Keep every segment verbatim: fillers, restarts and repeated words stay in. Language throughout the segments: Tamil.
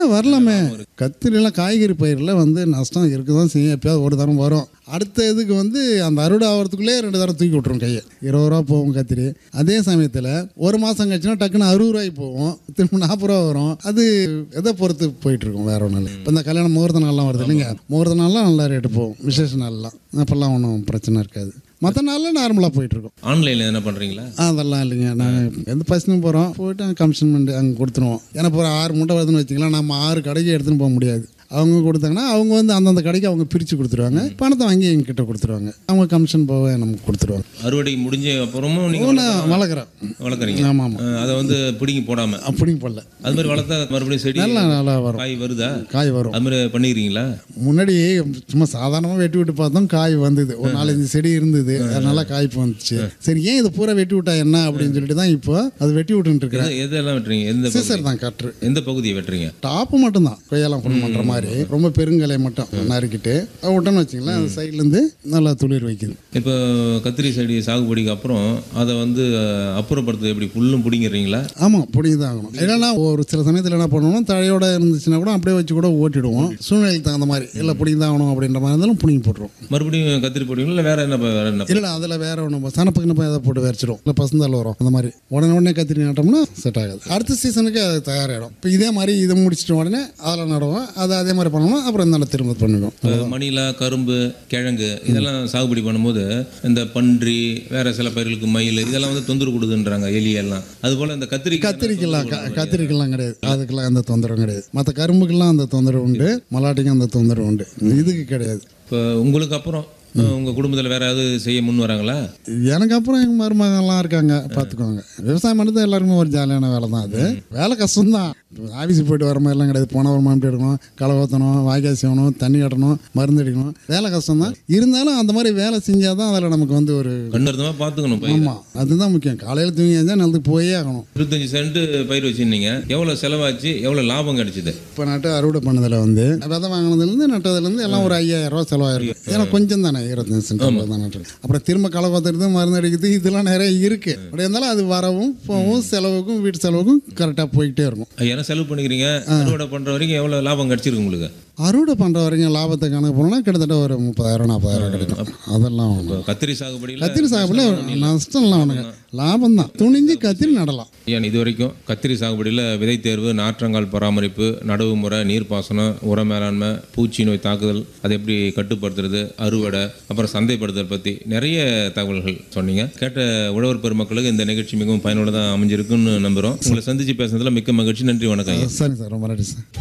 வரலாமே. கத்திரிலாம் காய்கறி பயிரில் வந்து நஷ்டம் இருக்க தான் செய்யும். எப்போயாவது ஒரு தரம் வரும். அடுத்த இதுக்கு வந்து அந்த அறுவடை ஆகிறதுக்குள்ளே ரெண்டு தரம் தூக்கி விட்ருவோம் கையை. இருபது ரூபா போகும் கத்திரி. அதே சமயத்தில் ஒரு மாதம் கழிச்சுன்னா டக்குன்னு அறுபது ரூபாய்க்கு போகும், திரும்ப நாற்பது ரூபா வரும். அது எதை பொறுத்து போயிட்டுருக்கும், வேற ஒன்றும் இல்லை. இப்போ இந்த கல்யாணம் முகூர்த்த நாள்லாம் வருது இல்லைங்க, முகூர்த்த நாள்லாம் நல்லா ரேட்டு போகும், விசேஷ நாள்லாம். அப்போல்லாம் ஒன்றும் பிரச்சனை இருக்காது. மற்ற நாளில் நார்மலாக போயிட்டுருக்கோம். ஆன்லைனில் என்ன பண்ணுறீங்களா? அதெல்லாம் இல்லைங்க, நாங்கள் எந்த பசங்க போகிறோம், போய்ட்டு அங்கே கமிஷன் பண்ணி அங்கே கொடுத்துருவோம். ஏன்னா இப்போ ஒரு ஆறு மூட்டை வருதுன்னு வச்சிங்களா, நம்ம ஆறு கடைக்கு எடுத்துன்னு போக முடியாது. அவங்க கொடுத்தாங்கன்னா அவங்க வந்து அந்தந்த கடைக்கு அவங்க பிரித்து கொடுத்துருவாங்க, பணத்தை வாங்கி எங்ககிட்ட கொடுத்துருவாங்க. அவங்க கமிஷன் போக நமக்கு கொடுத்துருவாங்க. அறுவடை முடிஞ்ச அப்புறமும் நீங்கள் வளர்க்குறேன் வளர்க்குறீங்க? ஆமாம் ஆமாம். அதை வந்து பிடிங்கி போடாமல் அப்படிங்க போடல. அது மாதிரி வளர்த்தா மறுபடியும் செடி நல்லா நல்லா வரும். காய் வருதா? காய் வரும். அது மாதிரி பண்ணிக்கிறீங்களா? முன்னாடி சும்மா சாதாரணமாக வெட்டி விட்டு பார்த்தோம், காய் வந்தது. ஒரு நாலஞ்சு செடி இருந்தது, அதனால காய்ப்பு வந்துச்சு. சரி, ஏன் இது பூரா வெட்டி விட்டா என்ன அப்படின்னு சொல்லிட்டு தான் இப்போ அது வெட்டி விட்டுன்னு இருக்கிறேன். எதெல்லாம் வெட்டுறீங்க? எந்த சீசர் தான் காற்று. எந்த பகுதியை வெட்டுறீங்க? டாப்பு மட்டும்தான், கொய்யாலாம் ஃபுல் பண்ணுற மாதிரி ரொம்ப பெருங்கலை மட்டும் நறுக்கிட்டு விட்டோன்னு வச்சிங்களேன், அந்த சைட்லேருந்து நல்லா துளிர் வைக்குது. இப்போ கத்திரி செடி சாகுபடிக்கு அப்புறம் அதை வந்து அப்புறப்படுத்து எப்படி, புல்லும் பிடிங்கிறீங்களா? ஆமாம், பிடிங்கி தான் ஆகணும். இல்லைன்னா ஒரு சில சமயத்தில் என்ன பண்ணுவோம், தழையோட இருந்துச்சுன்னா கூட அப்படியே வச்சு கூட ஓட்டிடுவோம். சூழ்நிலைக்கு தகுந்த மாதிரி இல்லை பிடிங்கி தான் ஆகணும் அப்படின்ற மாதிரி இருந்தாலும் பிடிங்கி போட்டுருவோம். மறுபடியும் கத்திரி போடுவீங்களா இல்லை வேற என்ன? வேற என்ன இல்லை, அதில் வேற ஒன்று சனப்புக்குன்னு எதை போட்டு வரைச்சிடும், இல்லை பசுந்தால் வரும். அந்த மாதிரி உடனே உடனே கத்திரி நட்டோம்னா செட் ஆகாது. அடுத்த சீசனுக்கு அது தயாராகிடும். இப்போ இதே மாதிரி இதை முடிச்சிட்டு உடனே அதில் நடுவோம், அதை அதே மாதிரி பண்ணோம்னா அப்புறம் நல்லா திரும்ப பண்ணுவோம். மணிலா, கரும்பு, கிழங்கு இதெல்லாம் சாகுபடி பண்ணும்போது இந்த பன்றி, வேற சில பயிர்களுக்கு மயில், இதெல்லாம் வந்து தொந்தரவு கொடுதுன்றாங்க, எலி எல்லாம். அது போல இந்த கத்திரி கத்திரிக்கெல்லாம் கத்திரிக்கெல்லாம் கிடையாது, அதுக்கெல்லாம் எந்த தொந்தரவும் கிடையாது. மற்ற கரும்புக்கெல்லாம் அந்த தொந்தரவு உண்டு, மலாட்டிக்கும் அந்த தொந்தரவு உண்டு, இதுக்கு கிடையாது. இப்போ உங்களுக்கு அப்புறம் உங்கள் குடும்பத்தில் வேற ஏதாவது செய்ய முன் வராங்களா? எனக்கு அப்புறம் எங்கள் மருமகள்லாம் இருக்காங்க, பார்த்துக்குவாங்க. விவசாயம் பண்ணுறது எல்லாருக்குமே ஒரு ஜாலியான வேலை தான். அது வேலை கஷ்டம்தான். ஆஃபீஸுக்கு போய்ட்டு வர மாதிரிலாம் கிடையாது. போன ஒரு மாமிட்டு எடுக்கணும், களை ஊற்றணும், வாய்க்கால் செய்யணும், தண்ணி கட்டணும், மருந்து அடிக்கணும், வேலை கஷ்டம் தான். இருந்தாலும் அந்த மாதிரி வேலை செஞ்சால் தான் அதில் நமக்கு வந்து ஒரு கண்டர்தமாக பார்த்துக்கணும். ஆமாம், அதுதான் முக்கியம். காலையில் தூங்கி இருந்தால் நிலத்துக்கு போயே ஆகணும். இருபத்தஞ்சி சென்ட் பயிர் வச்சுருந்தீங்க, எவ்வளோ செலவாச்சு, எவ்வளோ லாபம் கிடைச்சிது? இப்போ நட்டு அறுவடை பண்ணதில் வந்து விதை வாங்கினதுலேருந்து நட்டதுலேருந்து எல்லாம் ஒரு ஐயாயிரம் ரூபா செலவாயிருக்கு. ஏன்னா கொஞ்சம் தானே, இருபத்தஞ்சு சென்ட் தான் நட்டு. அப்புறம் திரும்ப களை பார்த்துறது, மருந்து அடிக்கிறது, இதெல்லாம் நிறைய இருக்குது. அப்படி இருந்தாலும் அது வரவும் போகவும் செலவுக்கும் வீட்டு செலவுக்கும் கரெக்டாக போய்கிட்டே இருக்கும். என்ன செலவு பண்ணிக்கிறீங்க? அறுவடை பண்ணுற வரைக்கும் எவ்வளோ லாபம் கிடைச்சிருக்கு உங்களுக்கு? அறுவடை பண்ணுற வரைக்கும் லாபத்தை கணக்கு போனோம்னா கிட்டத்தட்ட ஒரு முப்பதாயிரம் நாற்பதாயிரம் கிடைக்கும். அதெல்லாம் கத்திரி சாகுபடியில் கத்திரி சாகுபடியில் நஷ்டம்லாம் ஒன்றுங்க, லாபம் தான். துணிஞ்சு கத்திரி நடலாம். ஏன் இது வரைக்கும் கத்திரி சாகுபடியில் விதை தேர்வு, நாற்றங்கால் பராமரிப்பு, நடவு முறை, நீர்ப்பாசனம், உர மேலாண்மை, பூச்சி நோய் தாக்குதல், அதை எப்படி கட்டுப்படுத்துறது, அறுவடை, அப்புறம் சந்தைப்படுத்துதல் பற்றி நிறைய தகவல்கள் சொன்னீங்க. கேட்ட உழவர் பெருமக்களுக்கு இந்த நிகழ்ச்சி மிகவும் பயனுள்ளதாக அமைஞ்சிருக்குன்னு நம்புகிறோம். உங்களை சந்திச்சு பேசுனதில் மிக்க மகிழ்ச்சி. நன்றி, வணக்கம். சரி சார், ரொம்ப நன்றி சார்.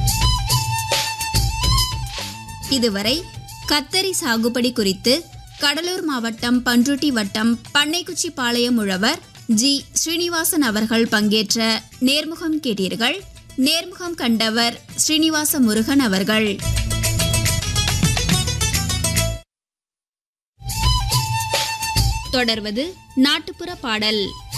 இதுவரை கத்தரி சாகுபடி குறித்து கடலூர் மாவட்டம் பண்ருட்டி வட்டம் பண்ணைக்குச்சி பாளையம் உழவர் ஜி ஸ்ரீனிவாசன் அவர்கள் பங்கேற்ற நேர்முகம் கேட்டீர்கள். நேர்முகம் கண்டவர் ஸ்ரீனிவாச முருகன் அவர்கள். தொடர்வது நாட்டுப்புற பாடல்.